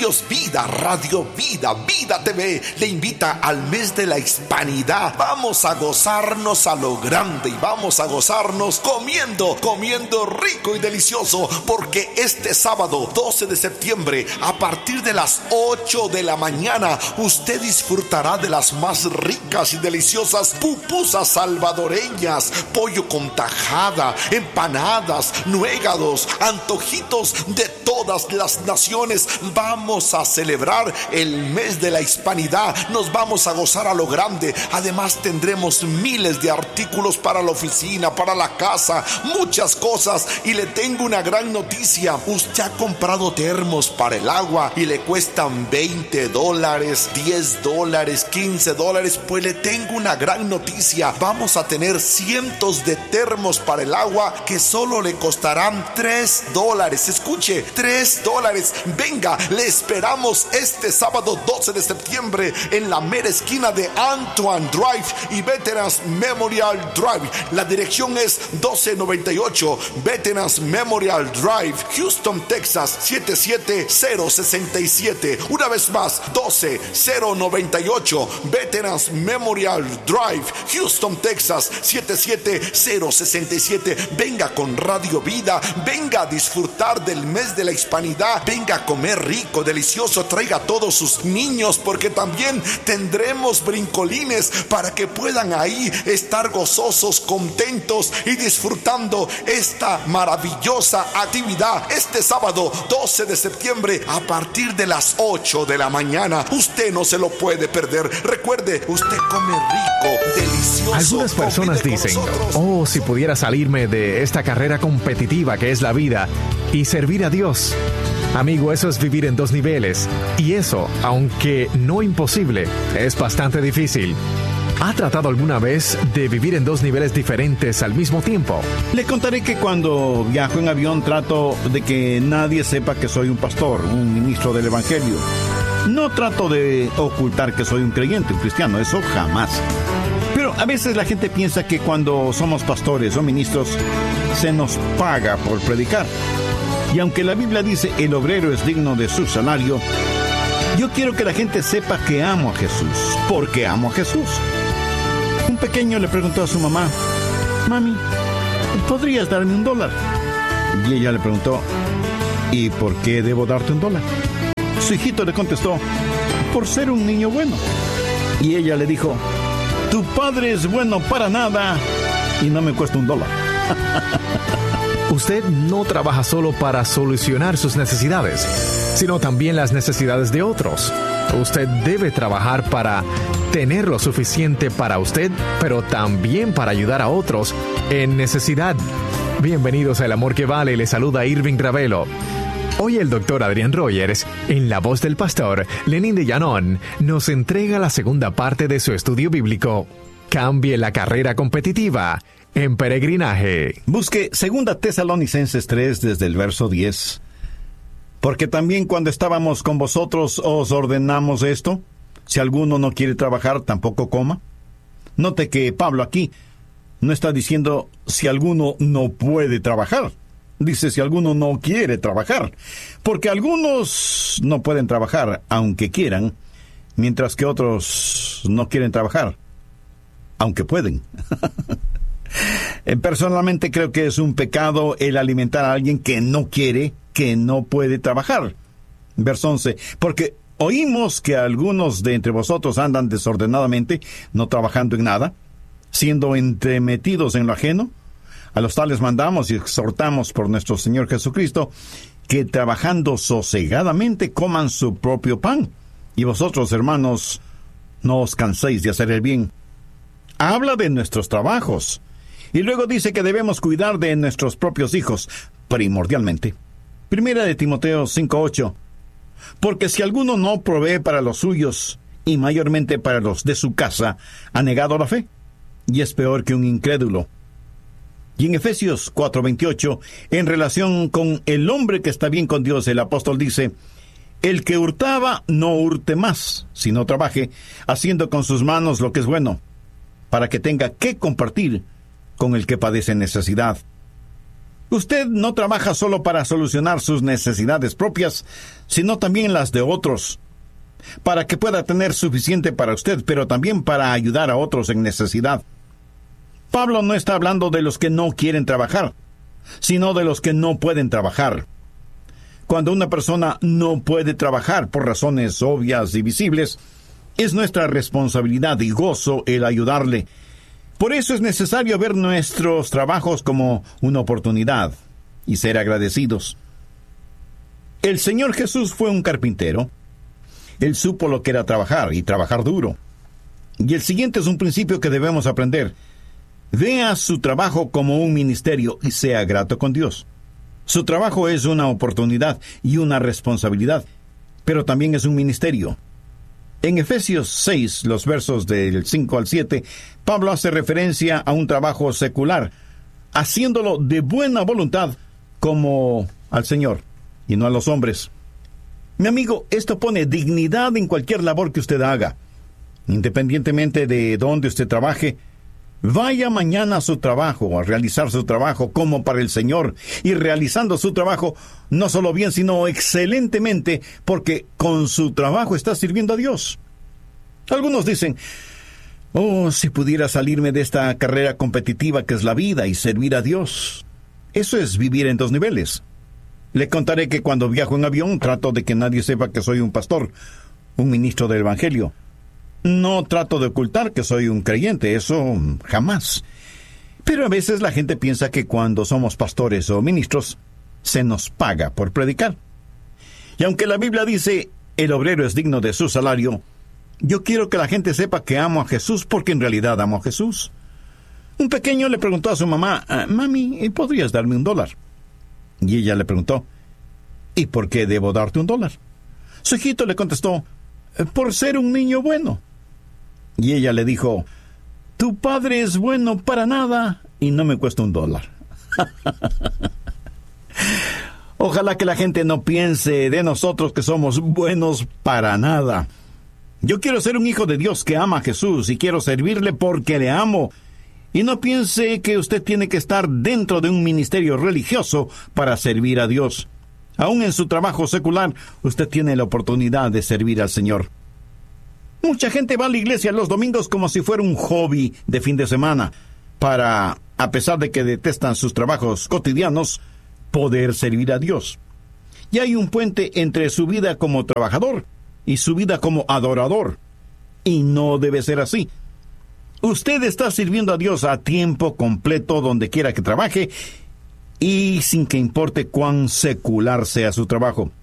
Dios Vida, Radio Vida, Vida TV le invita al mes de la Hispanidad. Vamos a gozarnos a lo grande y vamos a gozarnos comiendo rico y delicioso, porque este sábado 12 de septiembre a partir de las 8 de la mañana usted disfrutará de las más ricas y deliciosas pupusas salvadoreñas, pollo con tajada, empanadas, nuegados, antojitos de todas las naciones. Vamos a celebrar el mes de la Hispanidad, nos vamos a gozar a lo grande. Además tendremos miles de artículos para la oficina, para la casa, muchas cosas. Y le tengo una gran noticia: usted ha comprado termos para el agua y le cuestan $20, $10, $15. Pues le tengo una gran noticia: vamos a tener cientos de termos para el agua que solo le costarán $3. Escuche, $3. Venga, le esperamos este sábado 12 de septiembre en la mera esquina de Antoine Drive y Veterans Memorial Drive. La dirección es 1298 Veterans Memorial Drive, Houston, Texas 77067. Una vez más, 12098 Veterans Memorial Drive, Houston, Texas 77067. Venga con Radio Vida, venga a disfrutar del mes de la Hispanidad, venga a comer rico, delicioso, traiga a todos sus niños, porque también tendremos brincolines para que puedan ahí estar gozosos, contentos y disfrutando esta maravillosa actividad este sábado 12 de septiembre a partir de las 8 de la mañana. Usted no se lo puede perder. Recuerde, usted come rico, delicioso. Algunas personas dicen: oh, si pudiera salirme de esta carrera competitiva que es la vida y servir a Dios. Amigo, eso es vivir en dos niveles. Y eso, aunque no imposible, es bastante difícil. ¿Ha tratado alguna vez de vivir en dos niveles diferentes al mismo tiempo? Le contaré que cuando viajo en avión trato de que nadie sepa que soy un pastor, un ministro del Evangelio. No trato de ocultar que soy un creyente, un cristiano, eso jamás. Pero a veces la gente piensa que cuando somos pastores o ministros se nos paga por predicar. Y aunque la Biblia dice el obrero es digno de su salario, yo quiero que la gente sepa que amo a Jesús, porque amo a Jesús. Un pequeño le preguntó a su mamá: mami, ¿podrías darme $1? Y ella le preguntó: ¿y por qué debo darte $1? Su hijito le contestó: por ser un niño bueno. Y ella le dijo: tu padre es bueno para nada y no me cuesta $1. Usted no trabaja solo para solucionar sus necesidades, sino también las necesidades de otros. Usted debe trabajar para tener lo suficiente para usted, pero también para ayudar a otros en necesidad. Bienvenidos a El Amor que Vale, le saluda Irving Ravelo. Hoy el doctor Adrián Rogers, en la voz del pastor Lenín de Llanón, nos entrega la segunda parte de su estudio bíblico: Cambie la carrera competitiva en peregrinaje. Busque 2 Tesalonicenses 3 desde el verso 10. Porque también cuando estábamos con vosotros os ordenamos esto: si alguno no quiere trabajar, tampoco coma. Note que Pablo aquí no está diciendo si alguno no puede trabajar. Dice si alguno no quiere trabajar. Porque algunos no pueden trabajar aunque quieran, mientras que otros no quieren trabajar aunque pueden. Personalmente creo que es un pecado el alimentar a alguien que no quiere, que no puede trabajar. Verso 11. Porque oímos que algunos de entre vosotros andan desordenadamente, no trabajando en nada, siendo entremetidos en lo ajeno. A los tales mandamos y exhortamos por nuestro Señor Jesucristo que trabajando sosegadamente coman su propio pan. Y vosotros, hermanos, no os canséis de hacer el bien. Habla de nuestros trabajos. Y luego dice que debemos cuidar de nuestros propios hijos, primordialmente. 1 Timoteo 5:8. Porque si alguno no provee para los suyos, y mayormente para los de su casa, ha negado la fe, y es peor que un incrédulo. Y en Efesios 4:28, en relación con el hombre que está bien con Dios, el apóstol dice: el que hurtaba, no hurte más, sino trabaje, haciendo con sus manos lo que es bueno, para que tenga que compartir con el que padece necesidad. Usted no trabaja solo para solucionar sus necesidades propias, sino también las de otros, para que pueda tener suficiente para usted, pero también para ayudar a otros en necesidad. Pablo no está hablando de los que no quieren trabajar, sino de los que no pueden trabajar. Cuando una persona no puede trabajar por razones obvias y visibles, es nuestra responsabilidad y gozo el ayudarle. Por eso es necesario ver nuestros trabajos como una oportunidad y ser agradecidos. El Señor Jesús fue un carpintero. Él supo lo que era trabajar y trabajar duro. Y el siguiente es un principio que debemos aprender. Vea su trabajo como un ministerio y sea grato con Dios. Su trabajo es una oportunidad y una responsabilidad, pero también es un ministerio. En Efesios 6, los versos del 5 al 7, Pablo hace referencia a un trabajo secular, haciéndolo de buena voluntad como al Señor y no a los hombres. Mi amigo, esto pone dignidad en cualquier labor que usted haga. Independientemente de dónde usted trabaje, vaya mañana a su trabajo, a realizar su trabajo como para el Señor, y realizando su trabajo no solo bien, sino excelentemente, porque con su trabajo está sirviendo a Dios. Algunos dicen, oh, si pudiera salirme de esta carrera competitiva que es la vida y servir a Dios. Eso es vivir en dos niveles. Le contaré que cuando viajo en avión trato de que nadie sepa que soy un pastor, un ministro del Evangelio. No trato de ocultar que soy un creyente, eso jamás. Pero a veces la gente piensa que cuando somos pastores o ministros, se nos paga por predicar. Y aunque la Biblia dice, el obrero es digno de su salario, yo quiero que la gente sepa que amo a Jesús porque en realidad amo a Jesús. Un pequeño le preguntó a su mamá, mami, ¿podrías darme $1? Y ella le preguntó, ¿y por qué debo darte $1? Su hijito le contestó, por ser un niño bueno. Y ella le dijo, tu padre es bueno para nada y no me cuesta $1. Ojalá que la gente no piense de nosotros que somos buenos para nada. Yo quiero ser un hijo de Dios que ama a Jesús y quiero servirle porque le amo. Y no piense que usted tiene que estar dentro de un ministerio religioso para servir a Dios. Aún en su trabajo secular, usted tiene la oportunidad de servir al Señor. Mucha gente va a la iglesia los domingos como si fuera un hobby de fin de semana, para, a pesar de que detestan sus trabajos cotidianos, poder servir a Dios. Y hay un puente entre su vida como trabajador y su vida como adorador. Y no debe ser así. Usted está sirviendo a Dios a tiempo completo donde quiera que trabaje y sin que importe cuán secular sea su trabajo.